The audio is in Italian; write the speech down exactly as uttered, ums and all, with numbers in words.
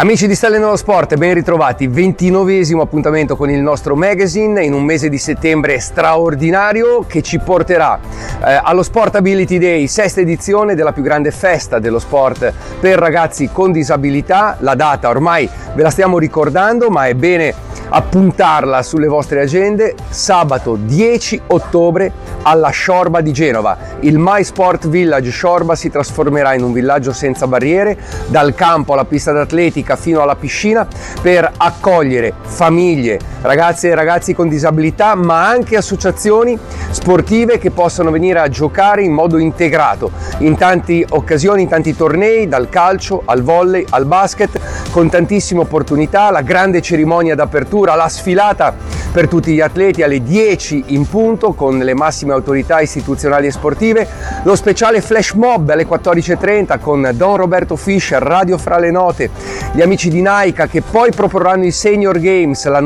Amici di Stelle nello Sport, ben ritrovati, ventinovesimo appuntamento con il nostro magazine in un mese di settembre straordinario che ci porterà eh, allo Sportability Day, sesta edizione della più grande festa dello sport per ragazzi con disabilità. La data ormai ve la stiamo ricordando, ma è bene appuntarla sulle vostre agende. Sabato dieci ottobre alla Sciorba di Genova. Il My Sport Village Sciorba si trasformerà in un villaggio senza barriere, dal campo alla pista d'atletica fino alla piscina, per accogliere famiglie, ragazze e ragazzi con disabilità, ma anche associazioni sportive che possono venire a giocare in modo integrato in tante occasioni, in tanti tornei, dal calcio al volley al basket, con tantissime opportunità. La grande cerimonia d'apertura, la sfilata per tutti gli atleti alle dieci in punto con le massime autorità istituzionali e sportive, lo speciale flash mob alle quattordici e trenta con Don Roberto Fischer, Radio Fra le Note, gli amici di Naika che poi proporranno i Senior Games, la